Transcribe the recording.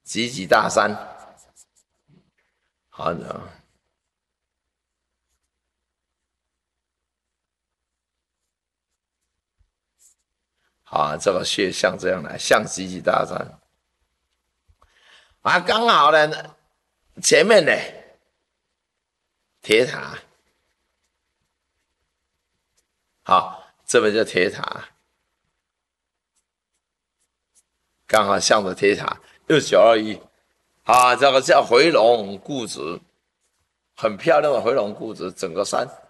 集集大山，好的。好，这个穴像这样来，像集集大山啊，刚好呢，前面呢铁塔，好，这边就铁塔，刚好向着铁塔，又921，啊，这个叫回龙固执，很漂亮的回龙固执，整个山